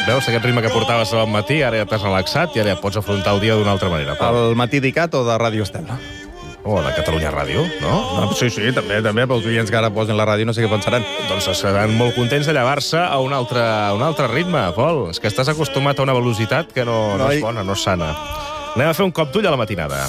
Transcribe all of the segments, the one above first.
Veus, aquest ritme que portaves al matí, ara ja t'has relaxat i ara ja pots afrontar el dia d'una altra manera. El matí d'ICAT o de Ràdio Estel·la? O de Catalunya Ràdio, no? Sí, també, pels oients que ara posen la ràdio no sé què pensaran. Doncs seran molt contents de llevar-se a un altre ritme, Pol. És que estàs acostumat a una velocitat que no és bona, no és sana. Anem a fer un cop d'ull a la matinada.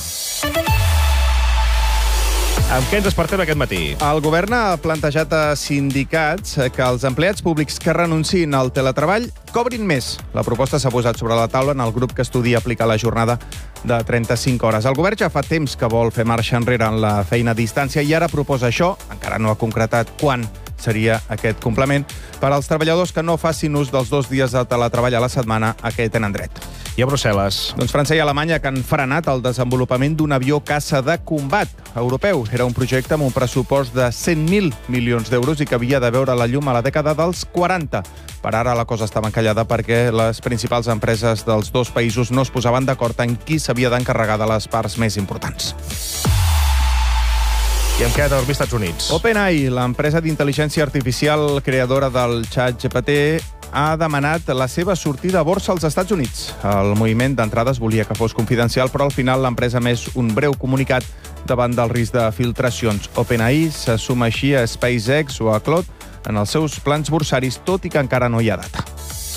Amb què ens despertem aquest matí? El govern ha plantejat a sindicats que els empleats públics que renunciïn al teletreball cobrin més. La proposta s'ha posat sobre la taula en el grup que estudia aplicar la jornada de 35 hores. El govern ja fa temps que vol fer marxa enrere en la feina a distància i ara proposa això, encara no ha concretat quan seria aquest complement, per als treballadors que no facin ús dels 2 dies de teletreball a la setmana a què tenen dret. I a Brussel·les? Doncs França i Alemanya que han frenat el desenvolupament d'un avió caça de combat europeu. Era un projecte amb un pressupost de 100.000 milions d'euros i que havia de veure la llum a la dècada dels 40. Per ara la cosa estava encallada perquè les principals empreses dels dos països no es posaven d'acord en qui s'havia d'encarregar de les parts més importants. I amb què ha de dormir als Estats Units? OpenAI, l'empresa d'intel·ligència artificial creadora del ChatGPT, ha demanat la seva sortida a borsa als Estats Units. El moviment d'entrades volia que fos confidencial, però al final l'empresa ha emès un breu comunicat davant del risc de filtracions. OpenAI se suma així a SpaceX o a Claude en els seus plans borsaris, tot i que encara no hi ha data.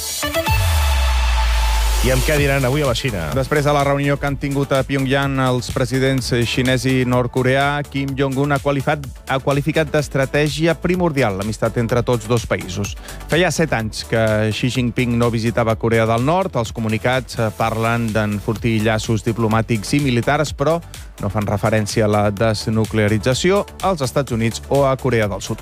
I amb què diran avui a la Xina? Després de la reunió que han tingut a Pyongyang els presidents xinès i nord-coreà, Kim Jong-un ha qualificat d'estratègia primordial l'amistat entre tots dos països. Feia 7 anys que Xi Jinping no visitava Corea del Nord. Els comunicats parlen d'enfortir llaços diplomàtics i militars, però no fan referència a la desnuclearització als Estats Units o a Corea del Sud.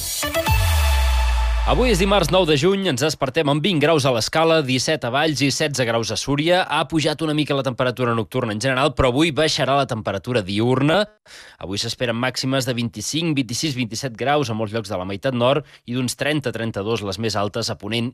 Avui és dimarts 9 de juny, ens despertem amb 20 graus a l'Escala, 17 a Valls i 16 graus a Súria. Ha pujat una mica la temperatura nocturna en general, però avui baixarà la temperatura diurna. Avui s'esperen màximes de 25, 26, 27 graus a molts llocs de la meitat nord i d'uns 30-32 les més altes a Ponent